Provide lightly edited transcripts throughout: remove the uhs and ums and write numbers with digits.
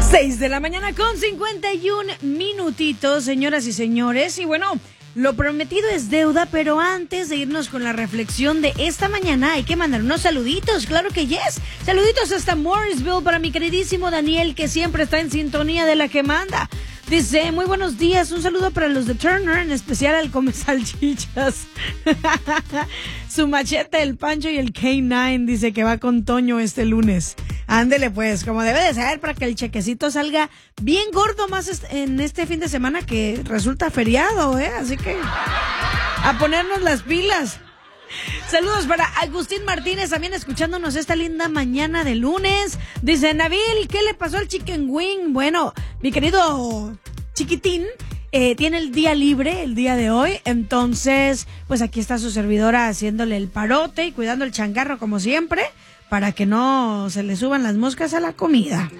6:51, señoras y señores. Y bueno, lo prometido es deuda, pero antes de irnos con la reflexión de esta mañana hay que mandar unos saluditos, claro que yes. Saluditos hasta Morrisville para mi queridísimo Daniel, que siempre está en sintonía de la que manda. Dice, muy buenos días, un saludo para los de Turner, en especial al Come Salchichas. Su machete, el Pancho y el K9, dice que va con Toño este lunes. Ándele pues, como debe de ser, para que el chequecito salga bien gordo más en este fin de semana que resulta feriado, así que a ponernos las pilas. Saludos para Agustín Martínez, también escuchándonos esta linda mañana de lunes. Dice, Nabil, ¿qué le pasó al Chicken Wing? Bueno, mi querido chiquitín tiene el día libre el día de hoy, entonces pues aquí está su servidora haciéndole el parote y cuidando el changarro como siempre, para que no se le suban las moscas a la comida.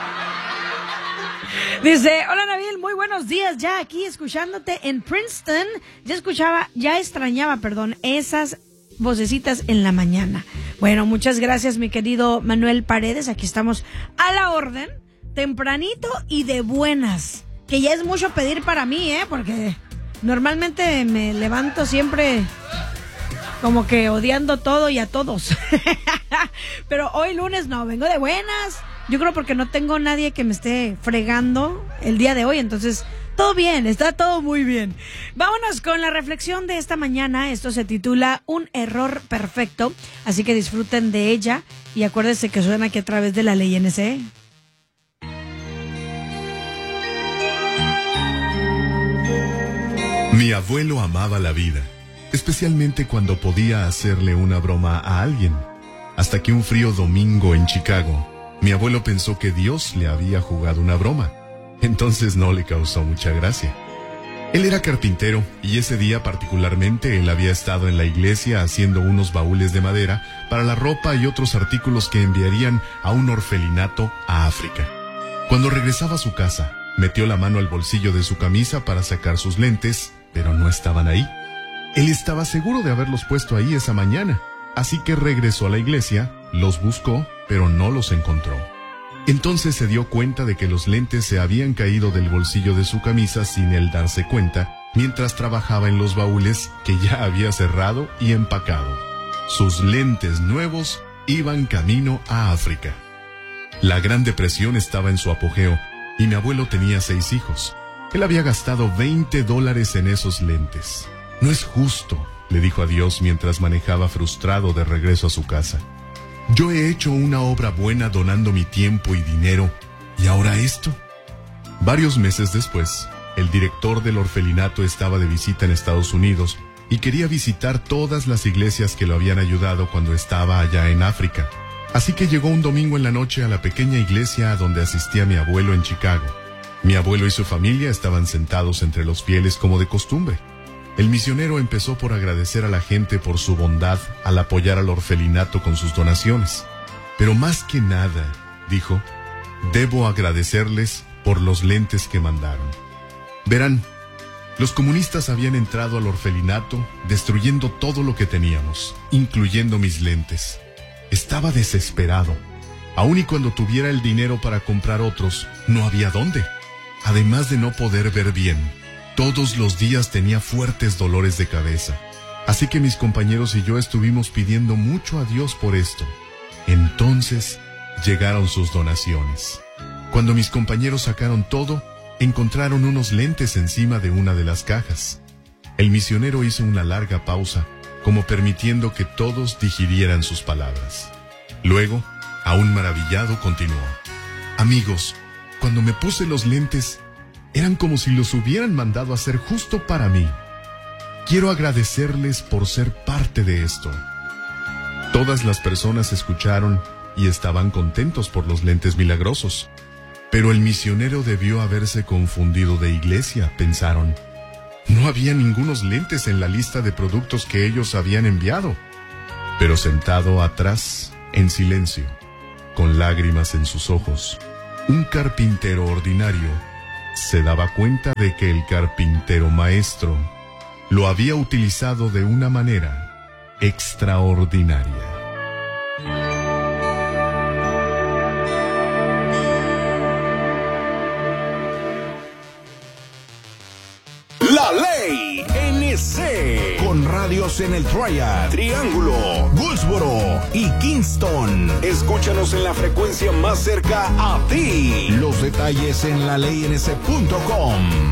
Dice, hola Nabil, muy buenos días, ya aquí escuchándote en Princeton. Ya extrañaba, esas vocecitas en la mañana. Bueno, muchas gracias mi querido Manuel Paredes, aquí estamos a la orden, tempranito y de buenas, que ya es mucho pedir para mí, porque normalmente me levanto siempre como que odiando todo y a todos. Pero hoy lunes no, vengo de buenas. Yo creo porque no tengo nadie que me esté fregando el día de hoy, entonces todo bien, está todo muy bien. Vámonos con la reflexión de esta mañana. Esto se titula Un error perfecto, así que disfruten de ella y acuérdense que suena aquí a través de la ley NC. Mi abuelo amaba la vida, especialmente cuando podía hacerle una broma a alguien. Hasta que un frío domingo en Chicago, mi abuelo pensó que Dios le había jugado una broma. Entonces no le causó mucha gracia. Él era carpintero y ese día particularmente él había estado en la iglesia haciendo unos baúles de madera para la ropa y otros artículos que enviarían a un orfelinato a África. Cuando regresaba a su casa, metió la mano al bolsillo de su camisa para sacar sus lentes, pero no estaban ahí. Él estaba seguro de haberlos puesto ahí esa mañana, así que regresó a la iglesia, los buscó, pero no los encontró. Entonces se dio cuenta de que los lentes se habían caído del bolsillo de su camisa sin él darse cuenta, mientras trabajaba en los baúles que ya había cerrado y empacado. Sus lentes nuevos iban camino a África. La Gran Depresión estaba en su apogeo y mi abuelo tenía 6 hijos. Él había gastado $20 en esos lentes. No es justo, le dijo a Dios mientras manejaba frustrado de regreso a su casa. Yo he hecho una obra buena donando mi tiempo y dinero, ¿y ahora esto? Varios meses después, el director del orfelinato estaba de visita en Estados Unidos y quería visitar todas las iglesias que lo habían ayudado cuando estaba allá en África. Así que llegó un domingo en la noche a la pequeña iglesia a donde asistía mi abuelo en Chicago. Mi abuelo y su familia estaban sentados entre los fieles como de costumbre. El misionero empezó por agradecer a la gente por su bondad al apoyar al orfelinato con sus donaciones. Pero más que nada, dijo, debo agradecerles por los lentes que mandaron. Verán, los comunistas habían entrado al orfelinato destruyendo todo lo que teníamos, incluyendo mis lentes. Estaba desesperado. Aun y cuando tuviera el dinero para comprar otros, no había dónde. Además de no poder ver bien, todos los días tenía fuertes dolores de cabeza. Así que mis compañeros y yo estuvimos pidiendo mucho a Dios por esto. Entonces llegaron sus donaciones. Cuando mis compañeros sacaron todo, encontraron unos lentes encima de una de las cajas. El misionero hizo una larga pausa, como permitiendo que todos digirieran sus palabras. Luego, aún maravillado, continuó. Amigos, cuando me puse los lentes, eran como si los hubieran mandado a hacer justo para mí. Quiero agradecerles por ser parte de esto. Todas las personas escucharon y estaban contentos por los lentes milagrosos. Pero el misionero debió haberse confundido de iglesia, pensaron. No había ningunos lentes en la lista de productos que ellos habían enviado. Pero sentado atrás, en silencio, con lágrimas en sus ojos, un carpintero ordinario se daba cuenta de que el carpintero maestro lo había utilizado de una manera extraordinaria. La Ley NC. Con radios en el Triad, Triángulo, Goldsboro y Kingston. Escúchanos en la frecuencia más cerca a ti. Los detalles en laleync.com.